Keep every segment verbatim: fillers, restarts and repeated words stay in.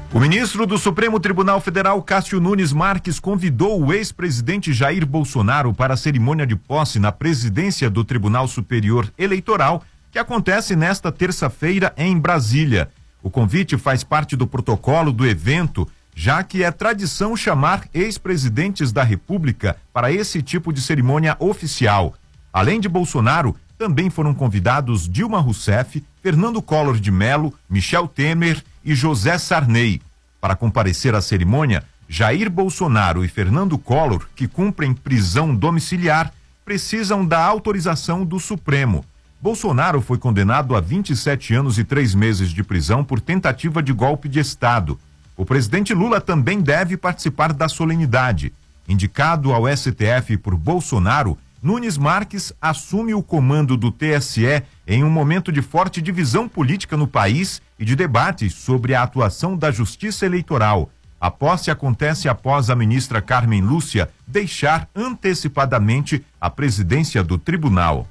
O ministro do Supremo Tribunal Federal, Cássio Nunes Marques, convidou o ex-presidente Jair Bolsonaro para a cerimônia de posse na presidência do Tribunal Superior Eleitoral, que acontece nesta terça-feira em Brasília. O convite faz parte do protocolo do evento, já que é tradição chamar ex-presidentes da República para esse tipo de cerimônia oficial. Além de Bolsonaro, também foram convidados Dilma Rousseff, Fernando Collor de Mello, Michel Temer e José Sarney. Para comparecer à cerimônia, Jair Bolsonaro e Fernando Collor, que cumprem prisão domiciliar, precisam da autorização do Supremo. Bolsonaro foi condenado a vinte e sete anos e três meses de prisão por tentativa de golpe de Estado. O presidente Lula também deve participar da solenidade. Indicado ao S T F por Bolsonaro, Nunes Marques assume o comando do T S E em um momento de forte divisão política no país e de debates sobre a atuação da Justiça Eleitoral. A posse acontece após a ministra Carmen Lúcia deixar antecipadamente a presidência do tribunal.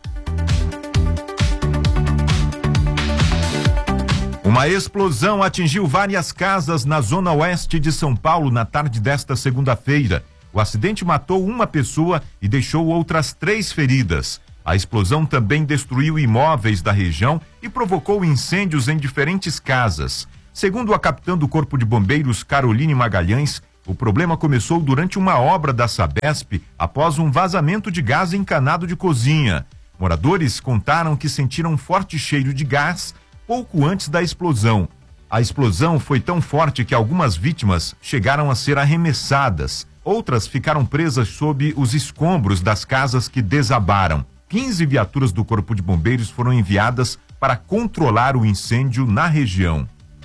Uma explosão atingiu várias casas na zona oeste de São Paulo na tarde desta segunda-feira. O acidente matou uma pessoa e deixou outras três feridas. A explosão também destruiu imóveis da região e provocou incêndios em diferentes casas. Segundo a capitã do Corpo de Bombeiros, Caroline Magalhães, o problema começou durante uma obra da Sabesp após um vazamento de gás encanado de cozinha. Moradores contaram que sentiram um forte cheiro de gás pouco antes da explosão. A explosão foi tão forte que algumas vítimas chegaram a ser arremessadas. Outras ficaram presas sob os escombros das casas que desabaram. quinze viaturas do Corpo de Bombeiros foram enviadas para controlar o incêndio na região.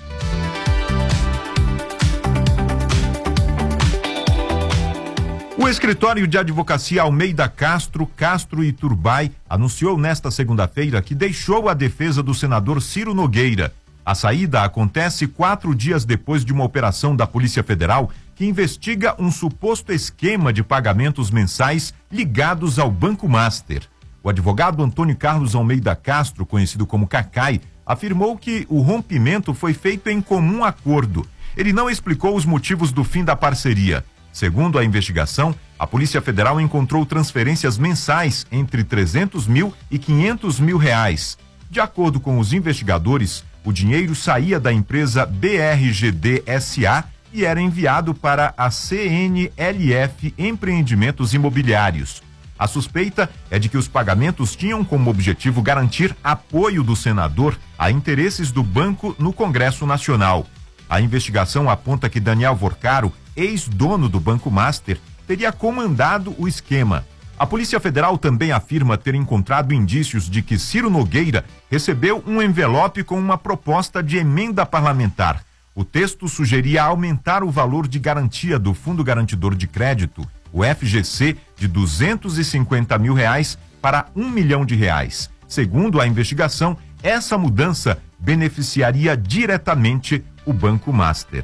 O escritório de advocacia Almeida Castro, Castro e Turbay anunciou nesta segunda-feira que deixou a defesa do senador Ciro Nogueira. A saída acontece quatro dias depois de uma operação da Polícia Federal que investiga um suposto esquema de pagamentos mensais ligados ao Banco Master. O advogado Antônio Carlos Almeida Castro, conhecido como Cacai, afirmou que o rompimento foi feito em comum acordo. Ele não explicou os motivos do fim da parceria. Segundo a investigação, a Polícia Federal encontrou transferências mensais entre trezentos mil e quinhentos mil reais. De acordo com os investigadores, o dinheiro saía da empresa B R G D S A e era enviado para a C N L F Empreendimentos Imobiliários. A suspeita é de que os pagamentos tinham como objetivo garantir apoio do senador a interesses do banco no Congresso Nacional. A investigação aponta que Daniel Vorcaro, ex-dono do Banco Master, teria comandado o esquema. A Polícia Federal também afirma ter encontrado indícios de que Ciro Nogueira recebeu um envelope com uma proposta de emenda parlamentar. O texto sugeria aumentar o valor de garantia do Fundo Garantidor de Crédito, o F G C, de duzentos e cinquenta mil reais para um milhão de reais. Segundo a investigação, essa mudança beneficiaria diretamente o Banco Master.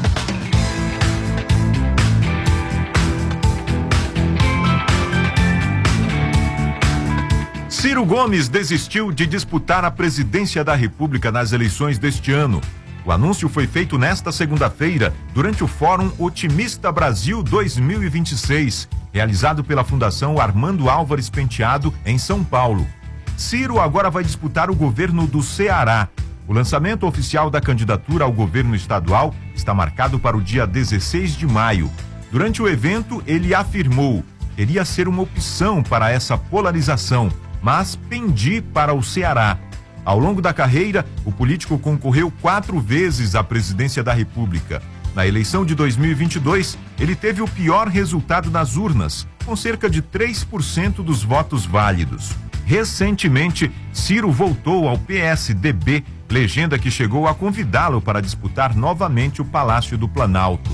Ciro Gomes desistiu de disputar a presidência da República nas eleições deste ano. O anúncio foi feito nesta segunda-feira, durante o Fórum Otimista Brasil dois mil e vinte e seis, realizado pela Fundação Armando Álvares Penteado, em São Paulo. Ciro agora vai disputar o governo do Ceará. O lançamento oficial da candidatura ao governo estadual está marcado para o dia dezesseis de maio. Durante o evento, ele afirmou que queria ser uma opção para essa polarização, mas pendi para o Ceará. Ao longo da carreira, o político concorreu quatro vezes à presidência da República. Na eleição de dois mil e vinte e dois, ele teve o pior resultado nas urnas, com cerca de três por cento dos votos válidos. Recentemente, Ciro voltou ao P S D B, legenda que chegou a convidá-lo para disputar novamente o Palácio do Planalto.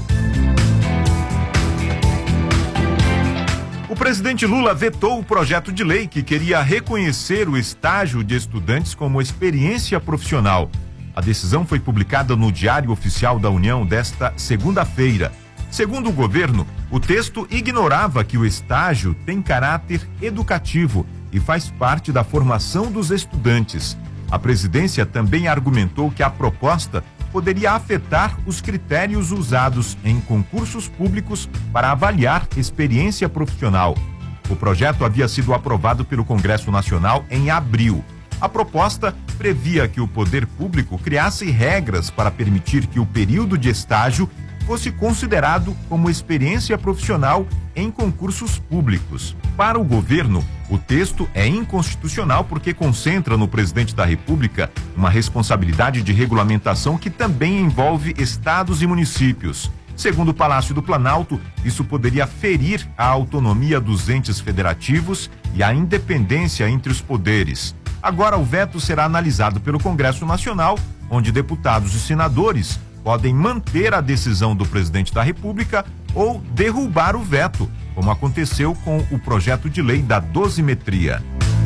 O presidente Lula vetou o projeto de lei que queria reconhecer o estágio de estudantes como experiência profissional. A decisão foi publicada no Diário Oficial da União desta segunda-feira. Segundo o governo, o texto ignorava que o estágio tem caráter educativo e faz parte da formação dos estudantes. A presidência também argumentou que a proposta poderia afetar os critérios usados em concursos públicos para avaliar experiência profissional. O projeto havia sido aprovado pelo Congresso Nacional em abril. A proposta previa que o poder público criasse regras para permitir que o período de estágio fosse considerado como experiência profissional em concursos públicos. Para o governo, o texto é inconstitucional porque concentra no presidente da República uma responsabilidade de regulamentação que também envolve estados e municípios. Segundo o Palácio do Planalto, isso poderia ferir a autonomia dos entes federativos e a independência entre os poderes. Agora o veto será analisado pelo Congresso Nacional, onde deputados e senadores podem manter a decisão do presidente da República ou derrubar o veto, como aconteceu com o projeto de lei da dosimetria.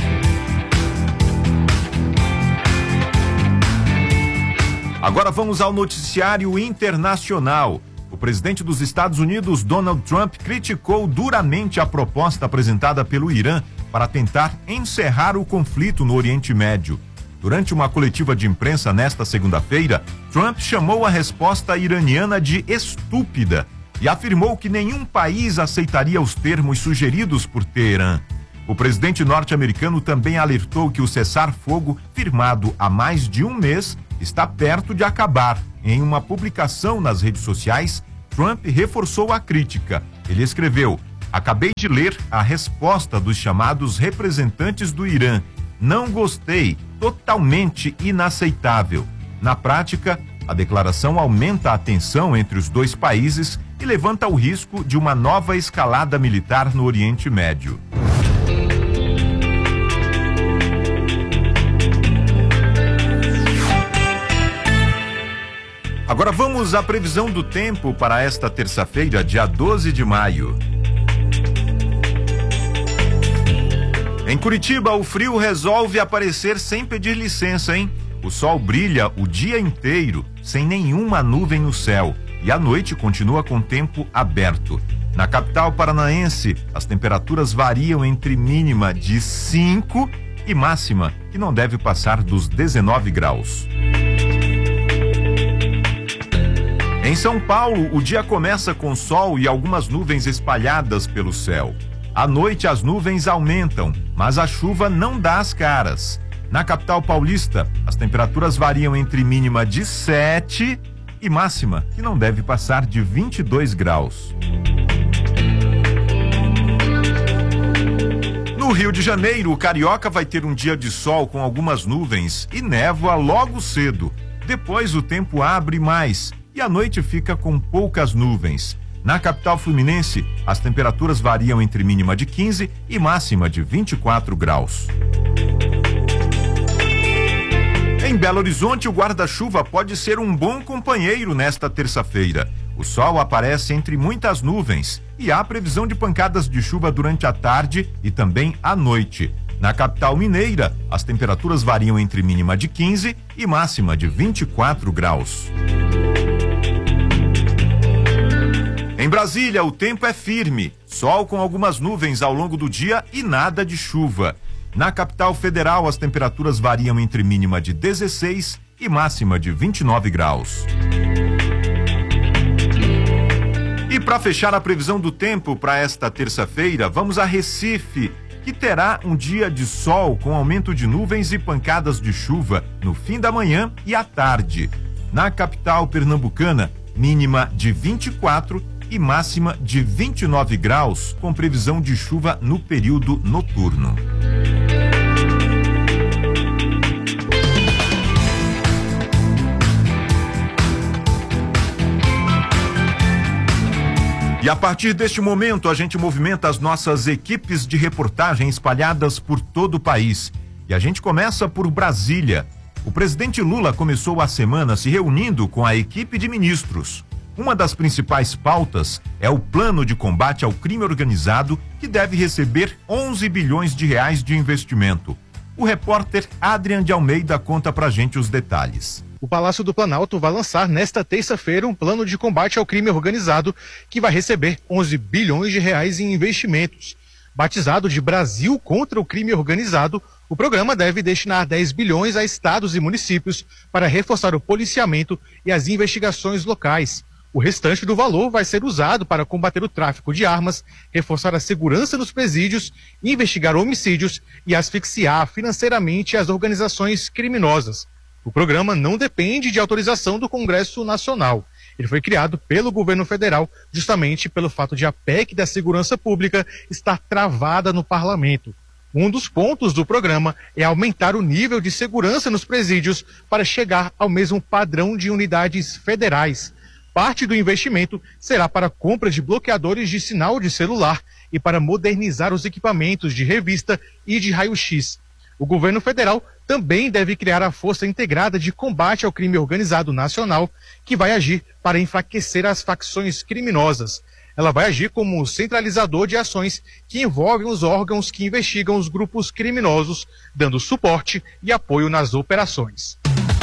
Agora vamos ao noticiário internacional. O presidente dos Estados Unidos, Donald Trump, criticou duramente a proposta apresentada pelo Irã para tentar encerrar o conflito no Oriente Médio. Durante uma coletiva de imprensa nesta segunda-feira, Trump chamou a resposta iraniana de estúpida e afirmou que nenhum país aceitaria os termos sugeridos por Teherã. O presidente norte-americano também alertou que o cessar-fogo, firmado há mais de um mês, está perto de acabar. Em uma publicação nas redes sociais, Trump reforçou a crítica. Ele escreveu: "Acabei de ler a resposta dos chamados representantes do Irã. Não gostei, totalmente inaceitável." Na prática, a declaração aumenta a tensão entre os dois países e levanta o risco de uma nova escalada militar no Oriente Médio. Agora vamos à previsão do tempo para esta terça-feira, dia doze de maio. Em Curitiba, o frio resolve aparecer sem pedir licença, hein? O sol brilha o dia inteiro, sem nenhuma nuvem no céu, e à noite continua com tempo aberto. Na capital paranaense, as temperaturas variam entre mínima de cinco e máxima, que não deve passar dos dezenove graus. Em São Paulo, o dia começa com sol e algumas nuvens espalhadas pelo céu. À noite, as nuvens aumentam, mas a chuva não dá as caras. Na capital paulista, as temperaturas variam entre mínima de sete e máxima, que não deve passar de vinte e dois graus. No Rio de Janeiro, o carioca vai ter um dia de sol com algumas nuvens e névoa logo cedo. Depois o tempo abre mais e a noite fica com poucas nuvens. Na capital fluminense, as temperaturas variam entre mínima de quinze e máxima de vinte e quatro graus. Em Belo Horizonte, o guarda-chuva pode ser um bom companheiro nesta terça-feira. O sol aparece entre muitas nuvens e há previsão de pancadas de chuva durante a tarde e também à noite. Na capital mineira, as temperaturas variam entre mínima de quinze e máxima de vinte e quatro graus. Em Brasília, o tempo é firme, sol com algumas nuvens ao longo do dia e nada de chuva. Na capital federal, as temperaturas variam entre mínima de dezesseis e máxima de vinte e nove graus. E para fechar a previsão do tempo para esta terça-feira, vamos a Recife, que terá um dia de sol com aumento de nuvens e pancadas de chuva no fim da manhã e à tarde. Na capital pernambucana, mínima de vinte e quatro e máxima de vinte e nove graus, com previsão de chuva no período noturno. E a partir deste momento, a gente movimenta as nossas equipes de reportagem espalhadas por todo o país. E a gente começa por Brasília. O presidente Lula começou a semana se reunindo com a equipe de ministros. Uma das principais pautas é o plano de combate ao crime organizado, que deve receber onze bilhões de reais de investimento. O repórter Adrian de Almeida conta pra gente os detalhes. O Palácio do Planalto vai lançar nesta terça-feira um plano de combate ao crime organizado que vai receber onze bilhões de reais em investimentos. Batizado de Brasil contra o crime organizado, O programa deve destinar dez bilhões a estados e municípios para reforçar o policiamento e as investigações locais. O restante do valor vai ser usado para combater o tráfico de armas, reforçar a segurança nos presídios, investigar homicídios e asfixiar financeiramente as organizações criminosas. O programa não depende de autorização do Congresso Nacional. Ele foi criado pelo governo federal justamente pelo fato de a P E C da Segurança Pública estar travada no parlamento. Um dos pontos do programa é aumentar o nível de segurança nos presídios para chegar ao mesmo padrão de unidades federais. Parte do investimento será para a compra de bloqueadores de sinal de celular e para modernizar os equipamentos de revista e de raio-x. O governo federal também deve criar a Força Integrada de Combate ao Crime Organizado Nacional, que vai agir para enfraquecer as facções criminosas. Ela vai agir como centralizador de ações que envolvem os órgãos que investigam os grupos criminosos, dando suporte e apoio nas operações.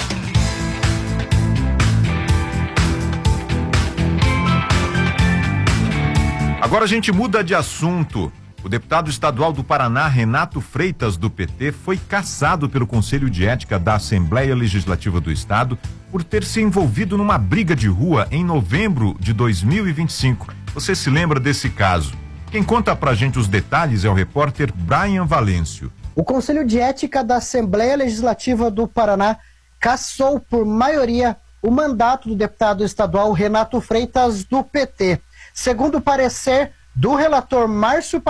Agora a gente muda de assunto. O deputado estadual do Paraná, Renato Freitas, do P T, foi cassado pelo Conselho de Ética da Assembleia Legislativa do Estado por ter se envolvido numa briga de rua em novembro de dois mil e vinte e cinco. Você se lembra desse caso? Quem conta pra gente os detalhes é o repórter Brian Valêncio. O Conselho de Ética da Assembleia Legislativa do Paraná cassou por maioria o mandato do deputado estadual Renato Freitas, do P T. Segundo o parecer do relator Márcio